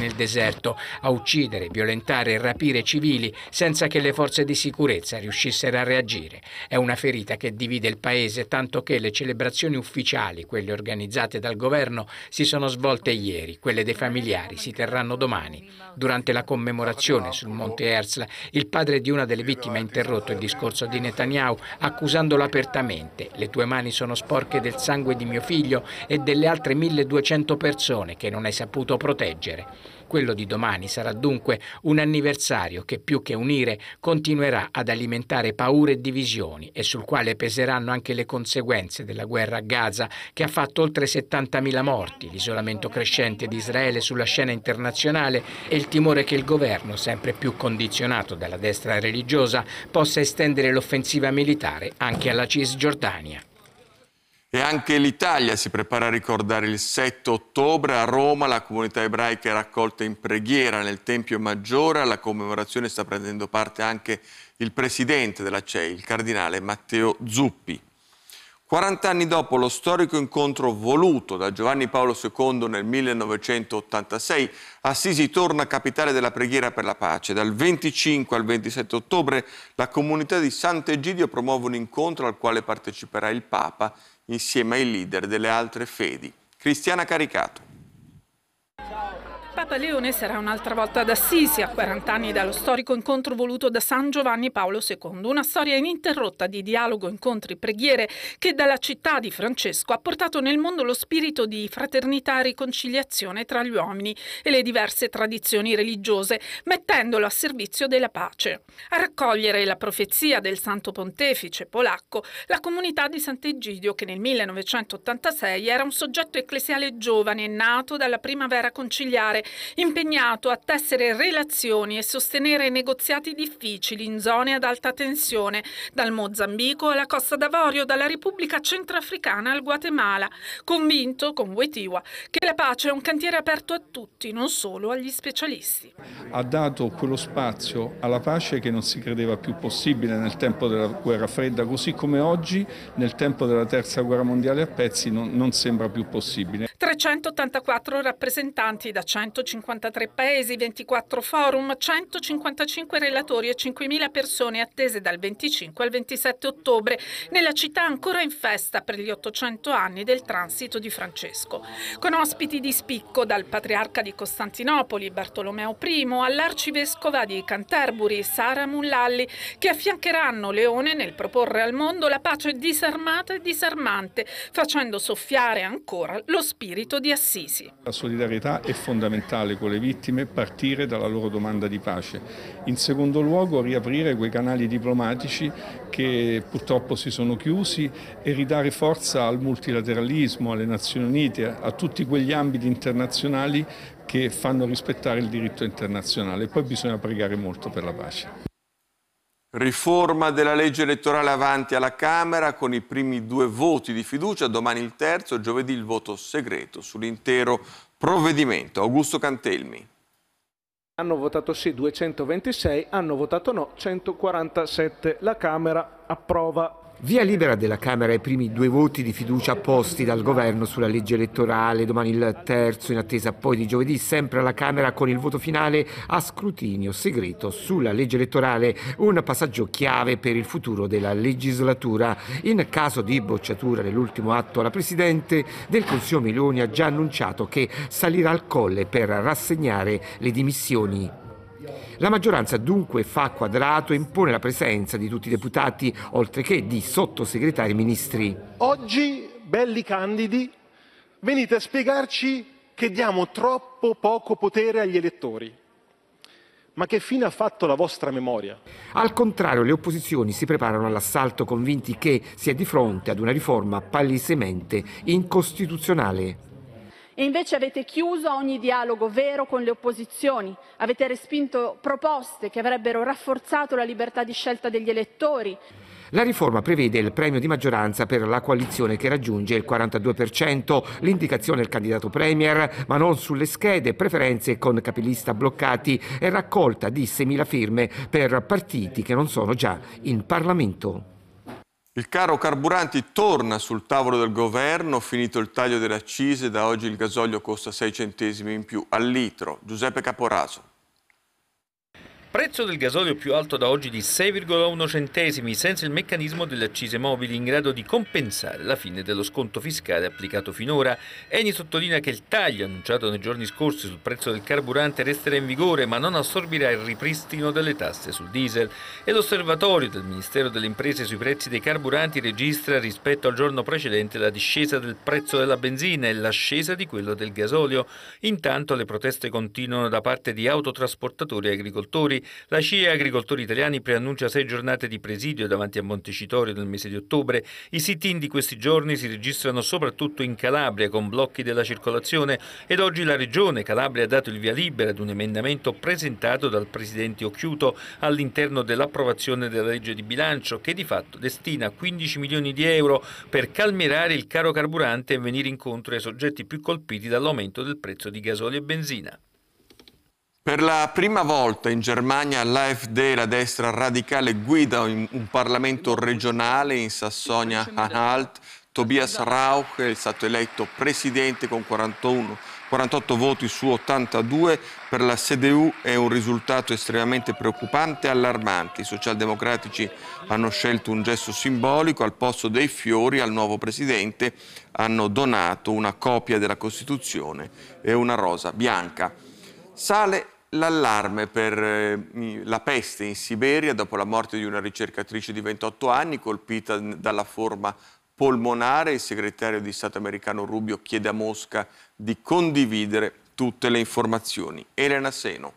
nel deserto, a uccidere, violentare e rapire civili senza che le forze di sicurezza riuscissero a reagire. È una ferita che divide il paese, tanto che le celebrazioni ufficiali, quelle organizzate dal governo, si sono svolte ieri, quelle dei familiari si terranno domani. Durante la commemorazione sul Monte Herzl, il padre di una delle vittime ha interrotto il discorso di Netanyahu accusandolo apertamente: le tue mani sono sporche del sangue di mio figlio e delle altre 1200 persone che non hai saputo proteggere. Quello di domani sarà dunque un anniversario che, più che unire, continuerà ad alimentare paure e divisioni e sul quale peseranno anche le conseguenze della guerra a Gaza, che ha fatto oltre 70.000 morti, l'isolamento crescente di Israele sulla scena internazionale e il timore che il governo, sempre più condizionato dalla destra religiosa, possa estendere l'offensiva militare anche alla Cisgiordania. E anche l'Italia si prepara a ricordare il 7 ottobre. A Roma la comunità ebraica è raccolta in preghiera nel Tempio Maggiore. Alla commemorazione sta prendendo parte anche il presidente della CEI, il cardinale Matteo Zuppi. 40 anni dopo lo storico incontro voluto da Giovanni Paolo II nel 1986, Assisi torna capitale della preghiera per la pace. Dal 25 al 27 ottobre la comunità di Sant'Egidio promuove un incontro al quale parteciperà il Papa insieme ai leader delle altre fedi. Cristiana Caricato. Papa Leone sarà un'altra volta ad Assisi, a 40 anni dallo storico incontro voluto da San Giovanni Paolo II. Una storia ininterrotta di dialogo, incontri, preghiere che dalla città di Francesco ha portato nel mondo lo spirito di fraternità e riconciliazione tra gli uomini e le diverse tradizioni religiose, mettendolo a servizio della pace. A raccogliere la profezia del Santo Pontefice polacco, la comunità di Sant'Egidio, che nel 1986 era un soggetto ecclesiale giovane nato dalla primavera conciliare, impegnato a tessere relazioni e sostenere negoziati difficili in zone ad alta tensione, dal Mozambico alla Costa d'Avorio, dalla Repubblica Centrafricana al Guatemala, convinto, con Wojtyła, che la pace è un cantiere aperto a tutti, non solo agli specialisti. Ha dato quello spazio alla pace che non si credeva più possibile nel tempo della guerra fredda, così come oggi, nel tempo della terza guerra mondiale a pezzi, non sembra più possibile. 384 rappresentanti da 153 paesi, 24 forum, 155 relatori e 5.000 persone attese dal 25 al 27 ottobre nella città ancora in festa per gli 800 anni del transito di Francesco. Con ospiti di spicco dal patriarca di Costantinopoli, Bartolomeo I, all'arcivescova di Canterbury, Sara Mullalli, che affiancheranno Leone nel proporre al mondo la pace disarmata e disarmante, facendo soffiare ancora lo spirito di Assisi. La solidarietà è fondamentale con le vittime, partire dalla loro domanda di pace. In secondo luogo, riaprire quei canali diplomatici che purtroppo si sono chiusi e ridare forza al multilateralismo, alle Nazioni Unite, a tutti quegli ambiti internazionali che fanno rispettare il diritto internazionale. E poi bisogna pregare molto per la pace. Riforma della legge elettorale avanti alla Camera con i primi 2 voti di fiducia, domani il terzo, giovedì il voto segreto sull'intero provvedimento. Augusto Cantelmi. Hanno votato sì 226, hanno votato no 147. La Camera approva. Via libera della Camera ai primi 2 voti di fiducia posti dal governo sulla legge elettorale, domani il terzo, in attesa poi di giovedì sempre alla Camera con il voto finale a scrutinio segreto sulla legge elettorale, un passaggio chiave per il futuro della legislatura. In caso di bocciatura dell'ultimo atto, la Presidente del Consiglio Meloni ha già annunciato che salirà al Colle per rassegnare le dimissioni. La maggioranza dunque fa quadrato e impone la presenza di tutti i deputati, oltre che di sottosegretari e ministri. Oggi, belli candidi, venite a spiegarci che diamo troppo poco potere agli elettori. Ma che fine ha fatto la vostra memoria? Al contrario, le opposizioni si preparano all'assalto, convinti che si è di fronte ad una riforma palesemente incostituzionale. E invece avete chiuso a ogni dialogo vero con le opposizioni, avete respinto proposte che avrebbero rafforzato la libertà di scelta degli elettori. La riforma prevede il premio di maggioranza per la coalizione che raggiunge il 42%, l'indicazione del candidato premier, ma non sulle schede, preferenze con capilista bloccati e raccolta di 6.000 firme per partiti che non sono già in Parlamento. Il caro carburanti torna sul tavolo del governo, finito il taglio delle accise, da oggi il gasolio costa 6 centesimi in più al litro. Giuseppe Caporaso. Prezzo del gasolio più alto da oggi di 6,1 centesimi, senza il meccanismo delle accise mobili in grado di compensare la fine dello sconto fiscale applicato finora. Eni sottolinea che il taglio annunciato nei giorni scorsi sul prezzo del carburante resterà in vigore, ma non assorbirà il ripristino delle tasse sul diesel. E l'osservatorio del Ministero delle Imprese sui prezzi dei carburanti registra rispetto al giorno precedente la discesa del prezzo della benzina e l'ascesa di quello del gasolio. Intanto le proteste continuano da parte di autotrasportatori e agricoltori. La CIE Agricoltori Italiani preannuncia 6 giornate di presidio davanti a Montecitorio nel mese di ottobre. I sit-in di questi giorni si registrano soprattutto in Calabria con blocchi della circolazione ed oggi la Regione Calabria ha dato il via libera ad un emendamento presentato dal Presidente Occhiuto all'interno dell'approvazione della legge di bilancio che di fatto destina 15 milioni di euro per calmierare il caro carburante e venire incontro ai soggetti più colpiti dall'aumento del prezzo di gasolio e benzina. Per la prima volta in Germania l'AfD, la destra radicale, guida un Parlamento regionale. In Sassonia-Anhalt Tobias Rauch è stato eletto presidente con 48 voti su 82. Per la CDU è un risultato estremamente preoccupante e allarmante. I socialdemocratici hanno scelto un gesto simbolico: al posto dei fiori al nuovo presidente hanno donato una copia della Costituzione e una rosa bianca. Sale l'allarme per la peste in Siberia dopo la morte di una ricercatrice di 28 anni colpita dalla forma polmonare. Il segretario di Stato americano Rubio chiede a Mosca di condividere tutte le informazioni. Elena Seno.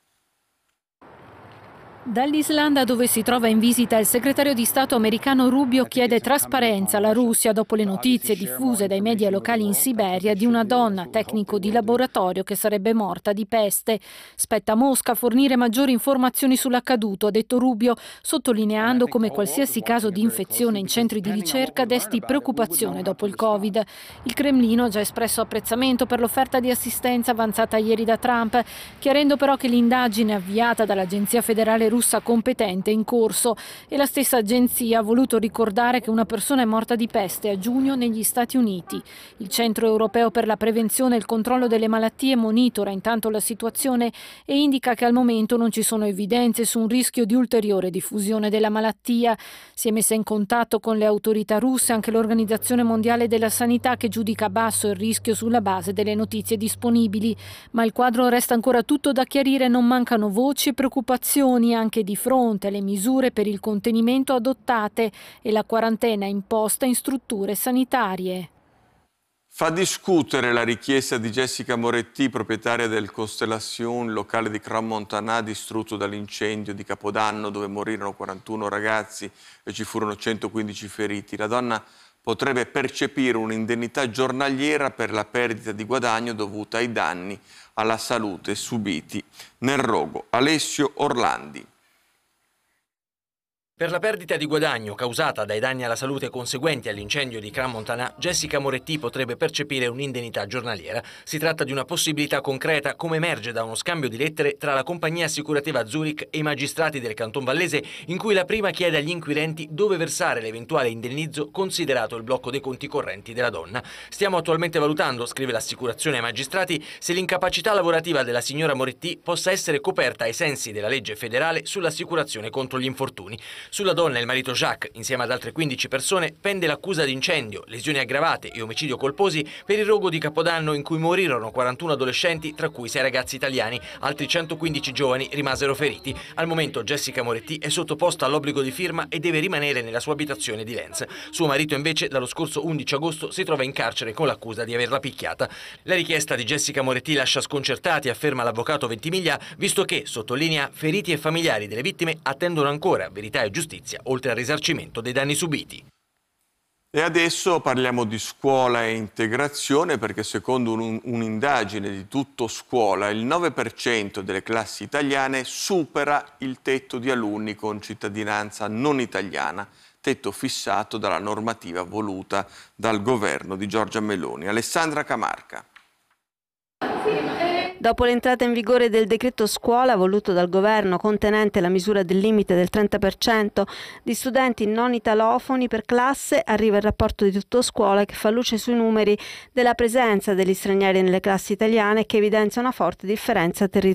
Dall'Islanda, dove si trova in visita il segretario di Stato americano Rubio, chiede trasparenza alla Russia dopo le notizie diffuse dai media locali in Siberia di una donna tecnico di laboratorio che sarebbe morta di peste. Spetta a Mosca fornire maggiori informazioni sull'accaduto, ha detto Rubio, sottolineando come qualsiasi caso di infezione in centri di ricerca desti preoccupazione dopo il Covid. Il Cremlino ha già espresso apprezzamento per l'offerta di assistenza avanzata ieri da Trump, chiarendo però che l'indagine avviata dall'Agenzia Federale russa competente è in corso e la stessa agenzia ha voluto ricordare che una persona è morta di peste a giugno negli Stati Uniti. Il Centro Europeo per la Prevenzione e il Controllo delle Malattie monitora intanto la situazione e indica che al momento non ci sono evidenze su un rischio di ulteriore diffusione della malattia. Si è messa in contatto con le autorità russe anche l'Organizzazione Mondiale della Sanità, che giudica basso il rischio sulla base delle notizie disponibili. Ma il quadro resta ancora tutto da chiarire, non mancano voci e preoccupazioni anche di fronte alle misure per il contenimento adottate e la quarantena imposta in strutture sanitarie. Fa discutere la richiesta di Jessica Moretti, proprietaria del Constellation, locale di Crans-Montana distrutto dall'incendio di Capodanno dove morirono 41 ragazzi e ci furono 115 feriti. La donna potrebbe percepire un'indennità giornaliera per la perdita di guadagno dovuta ai danni alla salute subiti nel rogo. Alessio Orlandi. Per la perdita di guadagno causata dai danni alla salute conseguenti all'incendio di Crans-Montana, Jessica Moretti potrebbe percepire un'indennità giornaliera. Si tratta di una possibilità concreta, come emerge da uno scambio di lettere tra la compagnia assicurativa Zurich e i magistrati del Canton Vallese, in cui la prima chiede agli inquirenti dove versare l'eventuale indennizzo considerato il blocco dei conti correnti della donna. Stiamo attualmente valutando, scrive l'assicurazione ai magistrati, se l'incapacità lavorativa della signora Moretti possa essere coperta ai sensi della legge federale sull'assicurazione contro gli infortuni. Sulla donna e il marito Jacques, insieme ad altre 15 persone, pende l'accusa di incendio, lesioni aggravate e omicidio colposi per il rogo di Capodanno in cui morirono 41 adolescenti, tra cui 6 ragazzi italiani. Altri 115 giovani rimasero feriti. Al momento Jessica Moretti è sottoposta all'obbligo di firma e deve rimanere nella sua abitazione di Lens. Suo marito invece dallo scorso 11 agosto si trova in carcere con l'accusa di averla picchiata. La richiesta di Jessica Moretti lascia sconcertati, afferma l'avvocato Ventimiglia, visto che, sottolinea, feriti e familiari delle vittime attendono ancora verità e giustizia, oltre al risarcimento dei danni subiti. E adesso parliamo di scuola e integrazione, perché secondo un'indagine di Tutto Scuola il 9% delle classi italiane supera il tetto di alunni con cittadinanza non italiana, tetto fissato dalla normativa voluta dal governo di Giorgia Meloni. Alessandra Camarca. Dopo l'entrata in vigore del decreto scuola voluto dal governo contenente la misura del limite del 30% di studenti non italofoni per classe, arriva il rapporto di Tuttoscuola che fa luce sui numeri della presenza degli stranieri nelle classi italiane e che evidenzia una forte differenza territoriale